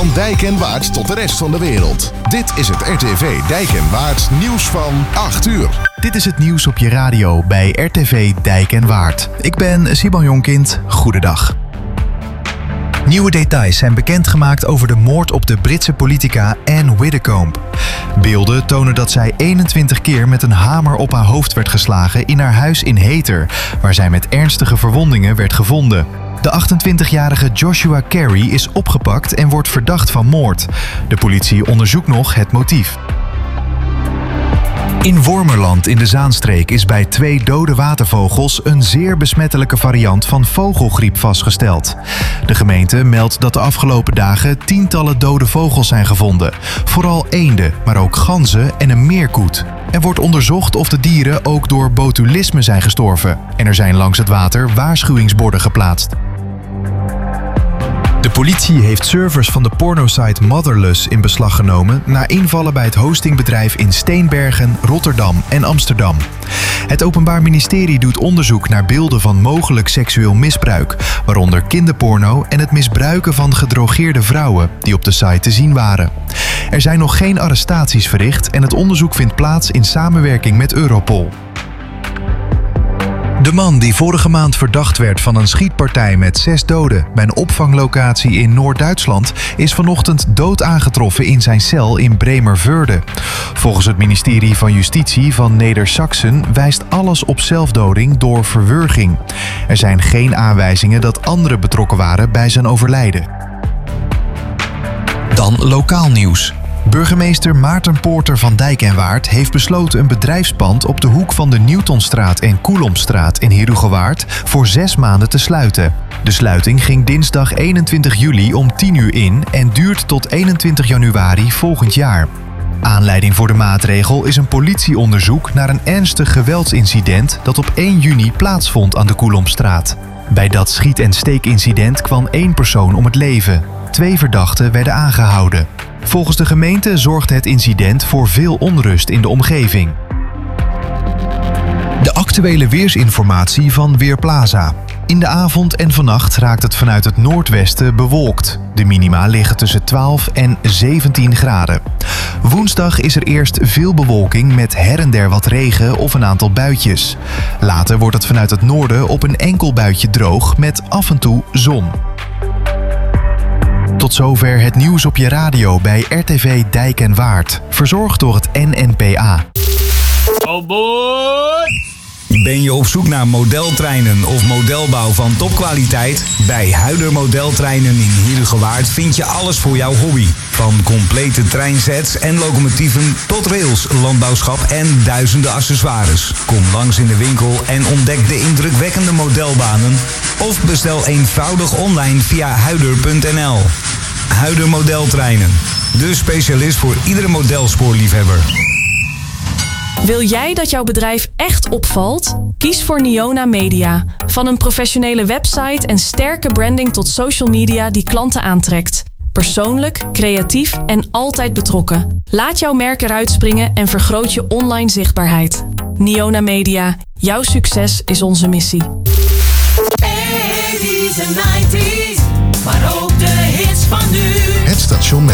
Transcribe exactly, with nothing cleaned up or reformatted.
Van Dijk en Waard tot de rest van de wereld. Dit is het R T V Dijk en Waard nieuws van acht uur. Dit is het nieuws op je radio bij R T V Dijk en Waard. Ik ben Simon Jonkind. Goedendag. Nieuwe details zijn bekendgemaakt over de moord op de Britse politica Anne Widdecombe. Beelden tonen dat zij eenentwintig keer met een hamer op haar hoofd werd geslagen in haar huis in Heather, waar zij met ernstige verwondingen werd gevonden. De achtentwintigjarige Joshua Carey is opgepakt en wordt verdacht van moord. De politie onderzoekt nog het motief. In Wormerland in de Zaanstreek is bij twee dode watervogels een zeer besmettelijke variant van vogelgriep vastgesteld. De gemeente meldt dat de afgelopen dagen tientallen dode vogels zijn gevonden. Vooral eenden, maar ook ganzen en een meerkoet. Er wordt onderzocht of de dieren ook door botulisme zijn gestorven. En er zijn langs het water waarschuwingsborden geplaatst. De politie heeft servers van de pornosite Motherless in beslag genomen na invallen bij het hostingbedrijf in Steenbergen, Rotterdam en Amsterdam. Het Openbaar Ministerie doet onderzoek naar beelden van mogelijk seksueel misbruik, waaronder kinderporno en het misbruiken van gedrogeerde vrouwen die op de site te zien waren. Er zijn nog geen arrestaties verricht en het onderzoek vindt plaats in samenwerking met Europol. De man die vorige maand verdacht werd van een schietpartij met zes doden bij een opvanglocatie in Noord-Duitsland is vanochtend dood aangetroffen in zijn cel in Bremervörde. Volgens het ministerie van Justitie van Neder-Saxen wijst alles op zelfdoding door verwurging. Er zijn geen aanwijzingen dat anderen betrokken waren bij zijn overlijden. Dan lokaal nieuws. Burgemeester Maarten Poorter van Dijk en Waard heeft besloten een bedrijfspand op de hoek van de Newtonstraat en Coulomstraat in Herugewaard voor zes maanden te sluiten. De sluiting ging dinsdag eenentwintig juli om tien uur in en duurt tot eenentwintig januari volgend jaar. Aanleiding voor de maatregel is een politieonderzoek naar een ernstig geweldsincident dat op één juni plaatsvond aan de Coulomstraat. Bij dat schiet- en steekincident kwam één persoon om het leven. Twee verdachten werden aangehouden. Volgens de gemeente zorgde het incident voor veel onrust in de omgeving. De actuele weersinformatie van Weerplaza. In de avond en vannacht raakt het vanuit het noordwesten bewolkt. De minima liggen tussen twaalf en zeventien graden. Woensdag is er eerst veel bewolking met her en der wat regen of een aantal buitjes. Later wordt het vanuit het noorden op een enkel buitje droog met af en toe zon. Tot zover het nieuws op je radio bij R T V Dijk en Waard. Verzorgd door het N N P A. Oh boy! Ben je op zoek naar modeltreinen of modelbouw van topkwaliteit? Bij Huider Modeltreinen in Herugewaard vind je alles voor jouw hobby. Van complete treinsets en locomotieven tot rails, landbouwschap en duizenden accessoires. Kom langs in de winkel en ontdek de indrukwekkende modelbanen. Of bestel eenvoudig online via huider punt n l. Huider Modeltreinen. De specialist voor iedere modelspoorliefhebber. Wil jij dat jouw bedrijf echt opvalt? Kies voor Niona Media. Van een professionele website en sterke branding tot social media die klanten aantrekt. Persoonlijk, creatief en altijd betrokken. Laat jouw merk eruit springen en vergroot je online zichtbaarheid. Niona Media. Jouw succes is onze missie. eighties en nineties, maar ook de hits van nu. Het station met